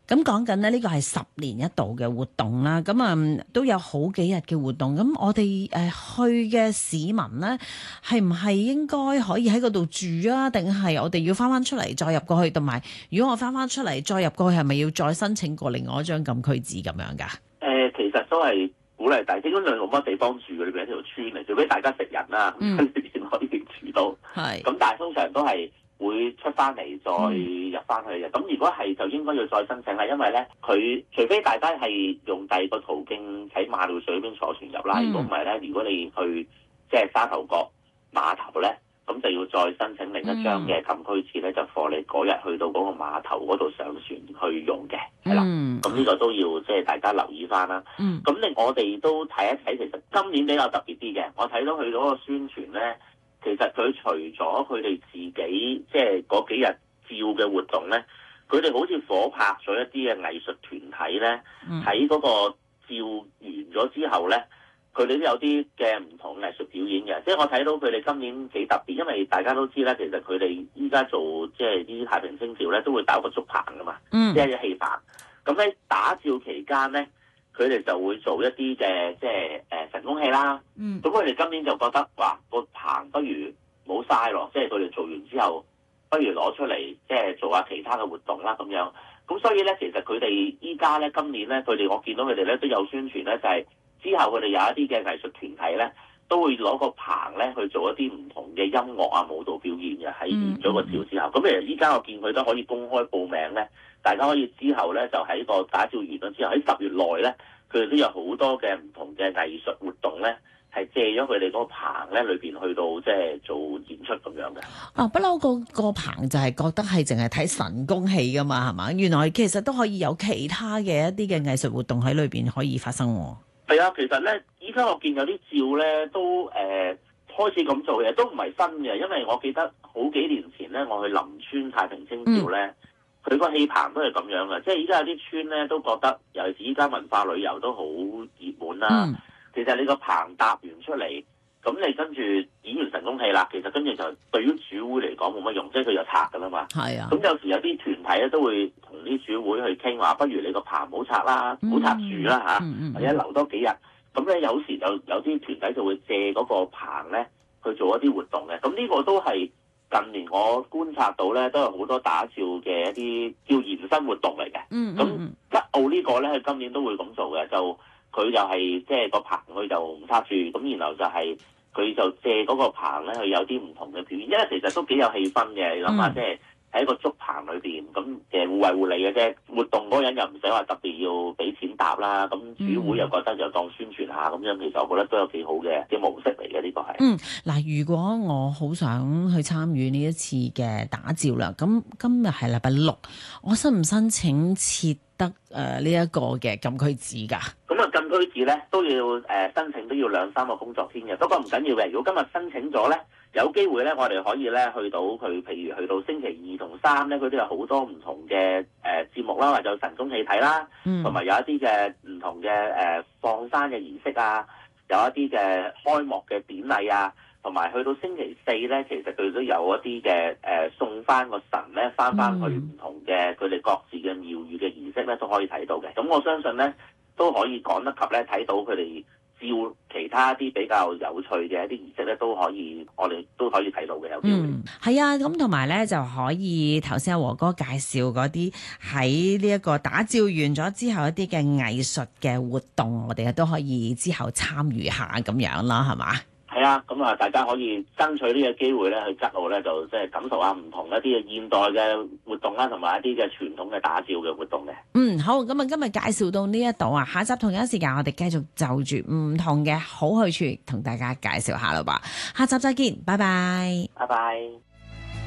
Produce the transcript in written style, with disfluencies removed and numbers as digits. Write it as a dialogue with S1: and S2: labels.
S1: 咁講緊呢個係10年一度嘅活動啦，咁都有好幾日嘅活動。咁我哋去嘅市民呢，係唔係應該可以喺嗰度住啊？定係我哋要翻出嚟再入過去？同埋，如果我翻出嚟再入過去，係咪要再申請過另外一張禁區紙咁樣㗎？
S2: 其實都係鼓勵大家，基本上冇乜地方住嘅，裏邊一條村嚟，除非大家食人啦，裏邊可以住到。係。咁但係通常都係會出翻嚟再入翻去嘅。咁如果係就應該要再申請啦，因為咧佢除非大家係用第二個途徑喺馬料水嗰邊坐船入啦，如果唔係咧，如果你去即係沙頭角碼頭咧，咁就要再申請另一張嘅禁區紙咧，就放你嗰日去到嗰個碼頭嗰度上船去用嘅，係啦。咁呢個都要即係大家留意翻啦。咁我哋都睇一睇，其實今年比較特別啲嘅，我睇到佢嗰個宣傳咧，其實佢除咗佢哋自己即係嗰幾日照嘅活動咧，佢哋好似夥拍咗一啲嘅藝術團體咧，喺嗰個照完咗之後咧，佢哋都有啲嘅唔同藝術表演嘅。即係我睇到佢哋今年幾特別，因為大家都知啦，其實佢哋依家做即係啲太平清醮咧，都會打個竹棚噶嘛，即係氣棚。咁喺打醮期間咧，佢哋就會做一啲嘅即係神功戲啦。咁佢哋今年就覺得哇，個棚不如冇嘥咯，即係佢哋做完之後，不如攞出嚟即係做下其他嘅活動啦咁樣。咁所以咧，其實佢哋依家咧今年咧，我見到佢哋咧都有宣傳咧，就係之後佢哋有一啲嘅藝術團體咧，都會攞個棚咧去做一啲唔同嘅音樂啊、舞蹈表演嘅，喺完咗個醮之後。咁其實依家我見佢都可以公開報名咧，大家可以之後咧就喺個打醮完咗之後，喺10月內咧，佢哋都有好多嘅唔同嘅藝術活動咧，係借咗佢哋嗰個棚咧裏邊去到即係做演出咁樣嘅。
S1: 不嬲個棚就係覺得係淨係睇神功戲噶嘛，係嘛？原來其實都可以有其他嘅一啲嘅藝術活動喺裏邊可以發生喎。
S2: 係啊，其實咧，依家我見有啲醮咧都開始咁做嘅，都唔係新嘅，因為我記得好幾年前咧，我去林村太平清醮咧，佢個戲棚都係咁樣嘅，即係依家有啲村咧都覺得，尤其是依家文化旅遊都好熱門啦。其實你個棚搭完出嚟，咁你跟住演完神功戲啦，其實跟住就對於主會嚟講冇乜用，即係佢就拆㗎啦嘛。係啊。咁有時有啲團體咧都會同啲主會去傾話，不如你個棚唔好拆啦，唔好拆住啦嚇，或者留多幾日。咁咧有時就有啲團體就會借嗰個棚咧去做一啲活動嘅。咁呢個都係近年我觀察到咧，都有好多打醮嘅一啲叫延伸活動嚟嘅。咁吉澳呢個咧，佢今年都會咁做嘅，就佢就係即係個棚佢就唔拆住，咁然後就係佢就借嗰個棚咧，去有啲唔同嘅表演，因為其實都幾有氣氛嘅。你諗下，即係喺一個竹棚裏邊，咁互惠互利嘅啫。活動嗰個人又唔使話特別要俾錢搭啦，咁主會又覺得就當宣傳下咁樣，其實我覺得都有幾好嘅模式嚟嘅呢個係。
S1: 嗱，如果我好想去參與呢一次嘅打醮啦，咁今日係禮拜6，我申唔申請設得呢一個嘅禁區紙㗎？
S2: 咁啊，禁區紙咧都要申請都要2-3個工作天嘅，不過唔緊要嘅。如果今日申請咗咧，有機會咧，我哋可以咧去到佢，譬如去到星期2同3咧，佢都有好多唔同嘅節目啦，或者有神功戲睇啦，同埋有一啲嘅唔同嘅放生嘅儀式啊，有一啲嘅開幕嘅典禮啊，同埋去到星期4咧，其實佢都有一啲嘅送翻個神咧翻去唔同嘅佢哋各自嘅廟宇嘅儀式咧，都可以睇到嘅。咁我相信咧都可以趕得及咧睇到佢哋照其他啲比較有趣嘅一啲儀式咧，我哋都可以睇到嘅，有機會。
S1: 係啊，咁同埋咧就可以頭先阿和哥介紹嗰啲喺呢一個打醮完咗之後一啲嘅藝術嘅活動，我哋都可以之後參與下咁樣啦，係嘛？
S2: 係啊，咁啊，大家可以爭取呢個機會咧，去吉澳咧就即係感受下唔同一啲嘅現代嘅活動啦，同埋一啲嘅傳統嘅打醮嘅活動嘅。
S1: 好，咁啊，今日介紹到呢一度啊，下集同樣時間我哋繼續就住唔同嘅好去處同大家介紹下啦吧。下集再見，拜拜。
S2: 拜拜。